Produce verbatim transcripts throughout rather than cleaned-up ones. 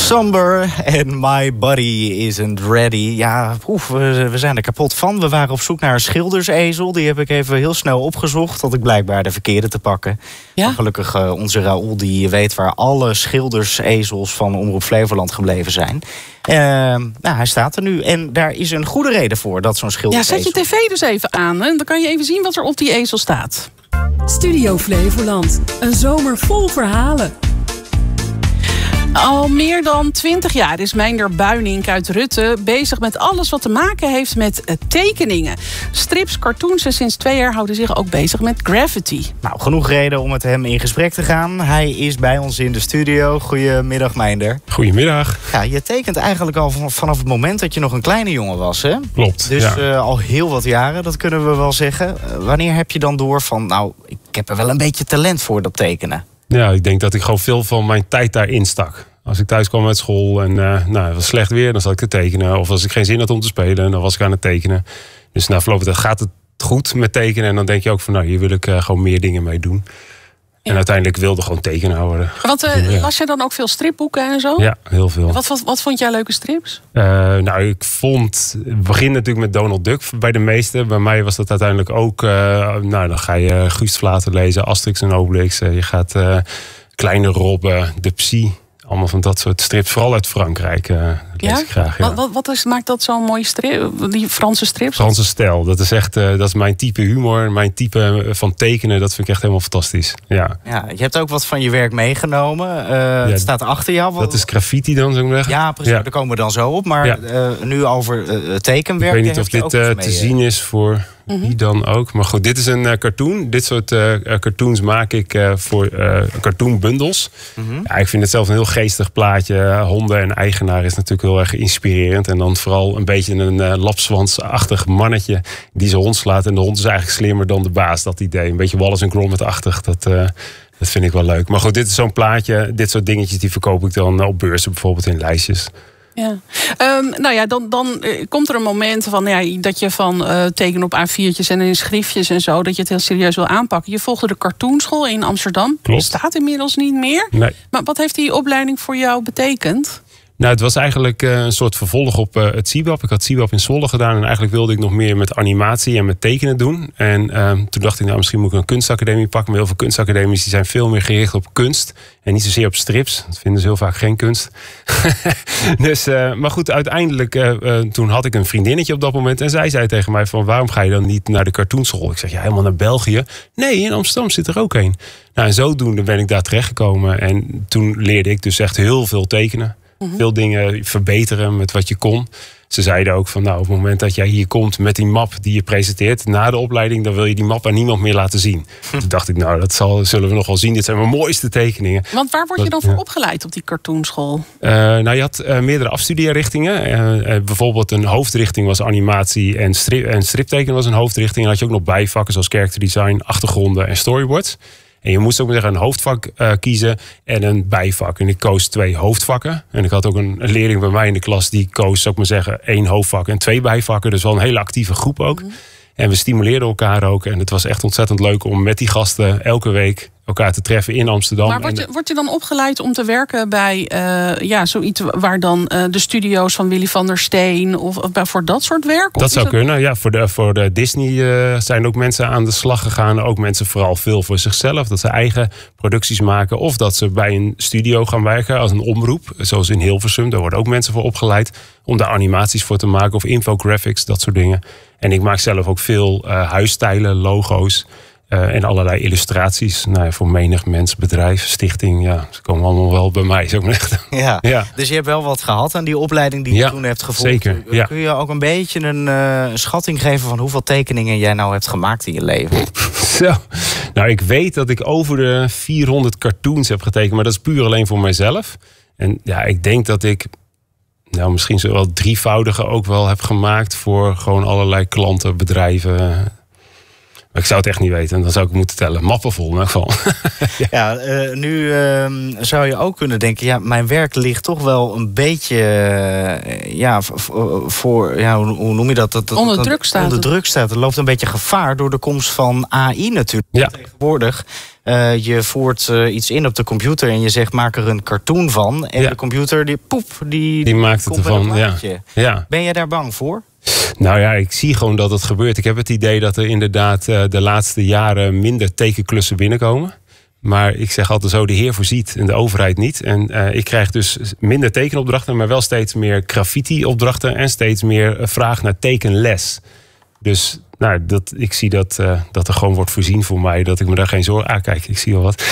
Somber en My Body Isn't Ready. Ja, oef, we, we zijn er kapot van. We waren op zoek naar een schildersezel. Die heb ik even heel snel opgezocht. Dat ik blijkbaar de verkeerde te pakken. Ja? Maar gelukkig uh, onze Raoul die weet waar alle schildersezels van Omroep Flevoland gebleven zijn. Uh, nou, hij staat er nu. En daar is een goede reden voor dat zo'n schildersezel... Ja, zet je tv dus even aan. Hè? Dan kan je even zien wat er op die ezel staat. Studio Flevoland. Een zomer vol verhalen. Al meer dan twintig jaar is Meinder Buynink uit Rutte bezig met alles wat te maken heeft met tekeningen. Strips, cartoons en sinds twee jaar houdt hij zich ook bezig met graffiti. Nou, genoeg reden om met hem in gesprek te gaan. Hij is bij ons in de studio. Goedemiddag, Meinder. Goedemiddag. Ja, je tekent eigenlijk al vanaf het moment dat je nog een kleine jongen was, hè? Klopt, Dus ja. uh, al heel wat jaren, dat kunnen we wel zeggen. Uh, wanneer heb je dan door van, nou, ik heb er wel een beetje talent voor, dat tekenen? Ja, ik denk dat ik gewoon veel van mijn tijd daarin stak. Als ik thuis kwam uit school en uh, nou, het was slecht weer, dan zat ik te tekenen. Of als ik geen zin had om te spelen, dan was ik aan het tekenen. Dus na verloop van de tijd gaat het goed met tekenen. En dan denk je ook van, nou, hier wil ik uh, gewoon meer dingen mee doen. Ja. En uiteindelijk wilde gewoon tekenaar worden. Want uh, ja. las je dan ook veel stripboeken en zo? Ja, heel veel. Wat, wat, wat vond jij leuke strips? Uh, nou, ik vond... Het begint natuurlijk met Donald Duck bij de meesten. Bij mij was dat uiteindelijk ook... Uh, nou, dan ga je Guust Vlater lezen, Asterix en Obelix. Uh, je gaat uh, Kleine Robben, De Psy. Allemaal van dat soort strips, vooral uit Frankrijk. Uh, lees ja? ik graag. Ja. Wat, wat, wat is, maakt dat zo'n mooie strip? Die Franse strips? Franse stijl. Dat is echt, uh, dat is mijn type humor, mijn type van tekenen. Dat vind ik echt helemaal fantastisch. Ja. Ja, je hebt ook wat van je werk meegenomen. Uh, ja, het staat achter jou. Dat is graffiti dan, zou ik zeggen. Ja, precies. Ja. Daar komen we dan zo op. Maar ja. uh, nu over uh, tekenwerk. Ik weet niet of dit uh, te zien is voor mm-hmm. wie dan ook. Maar goed, dit is een uh, cartoon. Dit soort uh, cartoons maak ik uh, voor uh, cartoonbundels. Mm-hmm. Ja, ik vind het zelf een heel geestig plaatje. Honden en eigenaar is natuurlijk heel erg inspirerend. En dan vooral een beetje een uh, lapswansachtig mannetje die zijn hond slaat. En de hond is eigenlijk slimmer dan de baas, dat idee. Een beetje Wallace en Gromit-achtig. Dat, uh, dat vind ik wel leuk. Maar goed, dit is zo'n plaatje. Dit soort dingetjes die verkoop ik dan op beurzen, bijvoorbeeld in lijstjes. Ja. Um, nou ja, dan, dan uh, komt er een moment van, ja, dat je van uh, tekenen op A viertjes en in schriftjes en zo, dat je het heel serieus wil aanpakken. Je volgde de cartoonschool in Amsterdam. Klopt. Die staat inmiddels niet meer. Nee. Maar wat heeft die opleiding voor jou betekend? Nou, het was eigenlijk uh, een soort vervolg op uh, het C I B A P. Ik had C I B A P in Zwolle gedaan en eigenlijk wilde ik nog meer met animatie en met tekenen doen. En uh, toen dacht ik, nou, misschien moet ik een kunstacademie pakken. Maar heel veel kunstacademies die zijn veel meer gericht op kunst en niet zozeer op strips. Dat vinden ze heel vaak geen kunst. dus, uh, maar goed, uiteindelijk, uh, uh, toen had ik een vriendinnetje op dat moment en zij zei tegen mij van, waarom ga je dan niet naar de cartoonschool? Ik zeg, ja, helemaal naar België. Nee, in Amsterdam zit er ook een. Nou, en zodoende ben ik daar terechtgekomen en toen leerde ik dus echt heel veel tekenen. Mm-hmm. Veel dingen verbeteren met wat je kon. Ze zeiden ook van, nou, op het moment dat jij hier komt met die map die je presenteert na de opleiding, dan wil je die map aan niemand meer laten zien. Hm. Toen dacht ik, nou, dat zal, zullen we nog wel zien. Dit zijn mijn mooiste tekeningen. Want waar word je dan voor ja. opgeleid op die cartoonschool? Uh, nou, je had uh, meerdere afstudeerrichtingen. Uh, uh, bijvoorbeeld een hoofdrichting was animatie en, strip, en striptekenen was een hoofdrichting. En dan had je ook nog bijvakken zoals character design, achtergronden en storyboards. En je moest ook maar zeggen een hoofdvak uh, kiezen en een bijvak. En ik koos twee hoofdvakken. En ik had ook een, een leerling bij mij in de klas die koos, zou ik maar zeggen, één hoofdvak en twee bijvakken. Dus wel een hele actieve groep ook. Mm-hmm. En we stimuleerden elkaar ook. En het was echt ontzettend leuk om met die gasten elke week elkaar te treffen in Amsterdam. Maar word je, word je dan opgeleid om te werken bij uh, ja, zoiets waar dan uh, de studio's van Willy van der Steen of, of bij, voor dat soort werk? Dat zou dat... kunnen, ja. Voor de, voor de Disney uh, zijn ook mensen aan de slag gegaan. Ook mensen vooral veel voor zichzelf. Dat ze eigen producties maken. Of dat ze bij een studio gaan werken als een omroep. Zoals in Hilversum. Daar worden ook mensen voor opgeleid om daar animaties voor te maken. Of infographics, dat soort dingen. En ik maak zelf ook veel uh, huisstijlen, logo's. Uh, en allerlei illustraties. Nou ja, voor menig mens, bedrijf, stichting. Ja, ze komen allemaal wel bij mij. Zo echt. Ja, ja. Dus je hebt wel wat gehad aan die opleiding die je ja, toen hebt gevolgd. Zeker, ja. Kun je ook een beetje een uh, schatting geven van hoeveel tekeningen jij nou hebt gemaakt in je leven? Zo. Nou, ik weet dat ik over de vierhonderd cartoons heb getekend. Maar dat is puur alleen voor mijzelf. En ja, ik denk dat ik nou, misschien zo wel drievoudige ook wel heb gemaakt voor gewoon allerlei klanten, bedrijven. Ik zou het echt niet weten. Dan zou ik het moeten tellen. Mappen vol in elk geval. ja, ja uh, nu uh, zou je ook kunnen denken... ja, mijn werk ligt toch wel een beetje... Uh, ja, voor, ja, hoe, hoe noem je dat? dat, dat onder druk staat. Onder druk staat. Er loopt een beetje gevaar door de komst van A I natuurlijk. Ja. Tegenwoordig... Uh, je voert uh, iets in op de computer en je zegt maak er een cartoon van. En ja. de computer, die poep, die, die maakt het ervan. Ja. Ja. Ben je daar bang voor? Nou ja, ik zie gewoon dat het gebeurt. Ik heb het idee dat er inderdaad uh, de laatste jaren minder tekenklussen binnenkomen. Maar ik zeg altijd zo, de Heer voorziet en de overheid niet. En uh, ik krijg dus minder tekenopdrachten, maar wel steeds meer graffiti-opdrachten en steeds meer vraag naar tekenles. Dus nou, dat, ik zie dat, uh, dat er gewoon wordt voorzien voor mij. Dat ik me daar geen zorgen... Ah, kijk, ik zie al wat.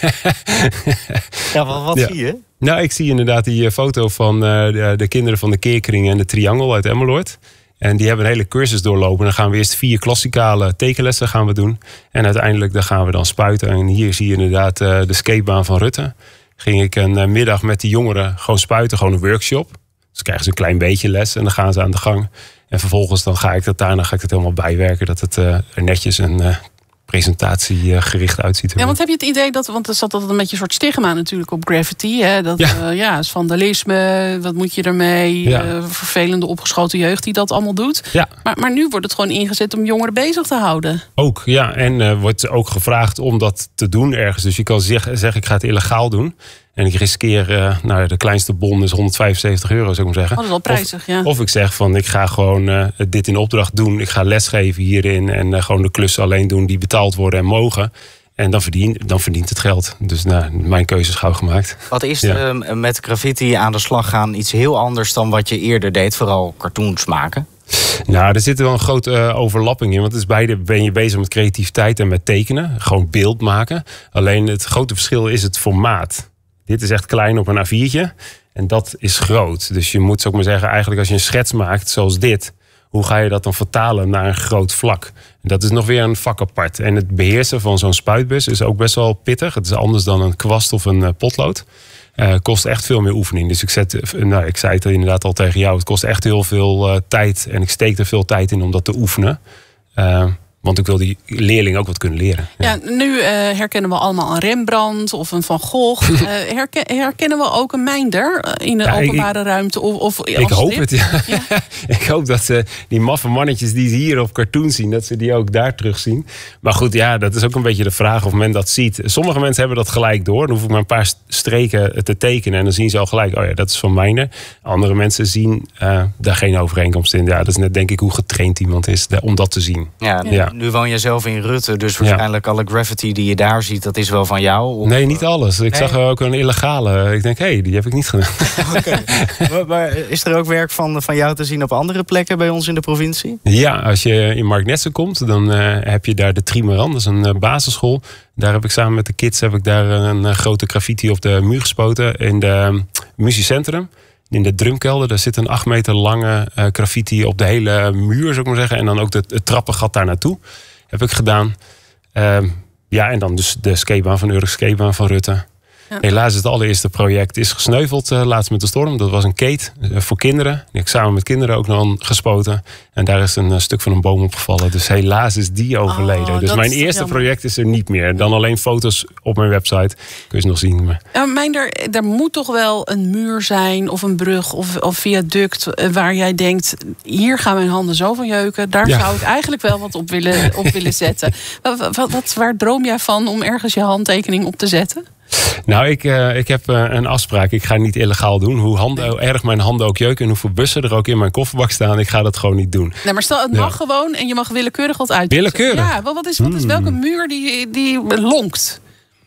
ja, wat, wat ja. zie je? Nou, ik zie inderdaad die uh, foto van uh, de, de kinderen van de Keerkring en de Triangel uit Emmeloord. En die hebben een hele cursus doorlopen. Dan gaan we eerst vier klassikale tekenlessen gaan we doen. En uiteindelijk dan gaan we dan spuiten. En hier zie je inderdaad uh, de skatebaan van Rutte. Ging ik een uh, middag met die jongeren gewoon spuiten. Gewoon een workshop. Dus krijgen ze een klein beetje les en dan gaan ze aan de gang. En vervolgens dan ga ik dat daar en dan ga ik het helemaal bijwerken. Dat het uh, er netjes en uh, presentatiegericht uitziet. Ja, want heb je het idee dat, want er zat altijd een beetje een soort stigma natuurlijk op graffiti. Hè? Dat ja. Uh, ja, is vandalisme, wat moet je ermee? Ja. Uh, vervelende opgeschoten jeugd die dat allemaal doet. Ja. Maar, maar nu wordt het gewoon ingezet om jongeren bezig te houden. Ook, ja. En uh, wordt ook gevraagd om dat te doen ergens. Dus je kan zeggen, zeg, ik ga het illegaal doen. En ik riskeer, uh, nou, de kleinste bon is honderdvijfenzeventig euro, zou ik maar zeggen. Oh, dat is wel prijzig, of, ja. Of ik zeg van, ik ga gewoon uh, dit in opdracht doen. Ik ga lesgeven hierin en uh, gewoon de klussen alleen doen die betaald worden en mogen. En dan, verdien, dan verdient het geld. Dus nou, mijn keuze is gauw gemaakt. Wat is ja. uh, met graffiti aan de slag gaan iets heel anders dan wat je eerder deed? Vooral cartoons maken? Nou, er zit wel een grote uh, overlapping in. Want het is beide ben je bezig met creativiteit en met tekenen. Gewoon beeld maken. Alleen het grote verschil is het formaat. Dit is echt klein op een A viertje. En dat is groot. Dus je moet, zou ik maar zeggen, eigenlijk als je een schets maakt zoals dit, hoe ga je dat dan vertalen naar een groot vlak? En dat is nog weer een vak apart. En het beheersen van zo'n spuitbus is ook best wel pittig. Het is anders dan een kwast of een potlood. Uh, kost echt veel meer oefening. Dus ik, zet, nou, ik zei het inderdaad al tegen jou. Het kost echt heel veel uh, tijd. En ik steek er veel tijd in om dat te oefenen. Uh, Want ik wil die leerling ook wat kunnen leren. Ja, ja nu uh, herkennen we allemaal een Rembrandt of een Van Gogh. Uh, herken, herkennen we ook een Mijnder in de ja, openbare ik, ruimte? Of, of ik hoop strip? het, ja. ja. Ik hoop dat ze die maffe mannetjes die ze hier op cartoon zien, dat ze die ook daar terugzien. Maar goed, ja, dat is ook een beetje de vraag of men dat ziet. Sommige mensen hebben dat gelijk door. Dan hoef ik maar een paar streken te tekenen en dan zien ze al gelijk, oh ja, dat is van Mijnder. Andere mensen zien uh, daar geen overeenkomst in. Ja, dat is net denk ik hoe getraind iemand is om dat te zien. Ja, ja. Nu woon je zelf in Rutte, dus waarschijnlijk ja. alle graffiti die je daar ziet, dat is wel van jou? Of... Nee, niet alles. Ik nee. zag ook een illegale. Ik denk, hé, hey, die heb ik niet gedaan. Okay. maar, maar is er ook werk van, van jou te zien op andere plekken bij ons in de provincie? Ja, als je in Marknessen komt, dan uh, heb je daar de Trimeran. Dat is een uh, basisschool. Daar heb ik samen met de kids heb ik daar een uh, grote graffiti op de muur gespoten. In de uh, muziekcentrum. In de drumkelder, daar zit een acht meter lange uh, graffiti op de hele muur, zou ik maar zeggen. En dan ook de, het trappengat daar naartoe. Heb ik gedaan. Uh, ja, en dan dus de skatebaan van Urk, skatebaan van Rutte. Ja. Helaas het allereerste project is gesneuveld uh, laatst met de storm. Dat was een kate uh, voor kinderen. Die heb ik samen met kinderen ook nog gespoten. En daar is een uh, stuk van een boom opgevallen. Dus helaas is die overleden. Oh, dus mijn eerste jammer. project is er niet meer. Dan alleen foto's op mijn website. Kun je ze nog zien. Maar... Ja, Mijnder, er moet toch wel een muur zijn of een brug of, of viaduct waar jij denkt, hier gaan mijn handen zo van jeuken. Daar ja. zou ik eigenlijk wel wat op willen, op willen zetten. Wat, wat, wat, waar droom jij van om ergens je handtekening op te zetten? Nou, ik, uh, ik heb uh, een afspraak. Ik ga niet illegaal doen. Hoe handen, erg mijn handen ook jeuken en hoeveel bussen er ook in mijn kofferbak staan, ik ga dat gewoon niet doen. Nee, maar stel, het mag ja. gewoon en je mag willekeurig wat uit. Willekeurig? Ja, wat is, wat is welke muur die, die lonkt?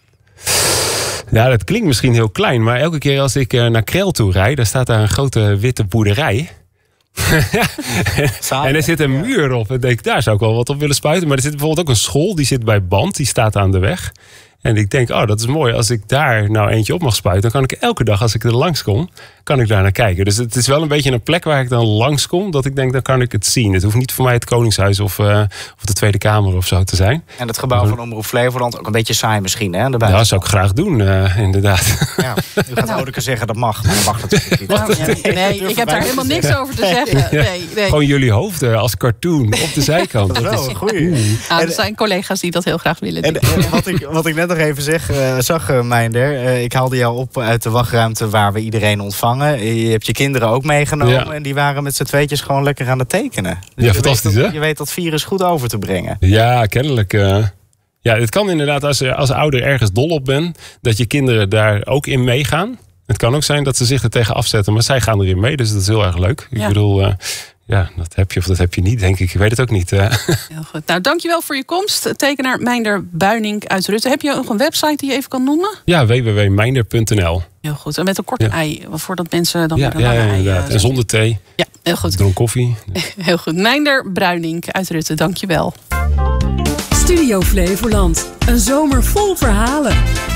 Ja, dat klinkt misschien heel klein, maar elke keer als ik uh, naar Krel toe rijd, daar staat daar een grote witte boerderij. En er zit een muur op. En denk, daar zou ik wel wat op willen spuiten. Maar er zit bijvoorbeeld ook een school, die zit bij Band, die staat aan de weg. En ik denk, oh, dat is mooi. Als ik daar nou eentje op mag spuiten, dan kan ik elke dag als ik er langskom, kan ik daar naar kijken. Dus het is wel een beetje een plek waar ik dan langskom, dat ik denk, dan kan ik het zien. Het hoeft niet voor mij het Koningshuis of, uh, of de Tweede Kamer of zo te zijn. En het gebouw van Omroep Flevoland ook een beetje saai misschien, hè? Ja, dat zou ik graag doen, uh, inderdaad. Ja, u gaat Odeke zeggen, dat mag, maar dat mag natuurlijk niet. Nou, ja, nee, ik heb daar helemaal niks over te zeggen. Nee, nee. Gewoon jullie hoofden als cartoon op de zijkant. Dat is wel een goeie. Nou, er zijn collega's die dat heel graag willen. En, en wat, ik, wat ik net nog even zeg, uh, zag uh, Meinder, uh, ik haalde jou op uit de wachtruimte waar we iedereen ontvangen. Je hebt je kinderen ook meegenomen ja. en die waren met z'n tweetjes gewoon lekker aan het tekenen. Dus ja, fantastisch dat, hè? Je weet dat virus goed over te brengen. Ja, kennelijk. Uh, ja, het kan inderdaad als je als ouder ergens dol op bent, dat je kinderen daar ook in meegaan. Het kan ook zijn dat ze zich er tegen afzetten, maar zij gaan erin mee, dus dat is heel erg leuk. Ja. Ik bedoel, uh, ja, dat heb je of dat heb je niet, denk ik. Ik weet het ook niet. Uh. Heel goed. Nou, dankjewel voor je komst. Tekenaar Meinder Buynink uit Rutte. Heb je nog een website die je even kan noemen? Ja, w w w punt meinder punt n l. Heel goed. En met een korte ja. ei, voordat mensen dan ja, weer een lange ja, ja, ei... inderdaad. En zonder thee. Ja, heel goed. Dronk koffie. Heel goed. Meinder Buynink uit Rutte, dankjewel. Studio Flevoland. Een zomer vol verhalen.